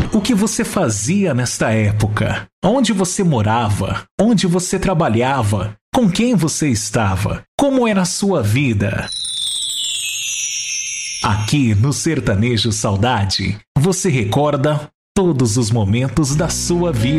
O que você fazia nesta época? Onde você morava? Onde você trabalhava? Com quem você estava? Como era a sua vida? Aqui no Sertanejo Saudade, você recorda todos os momentos da sua vida.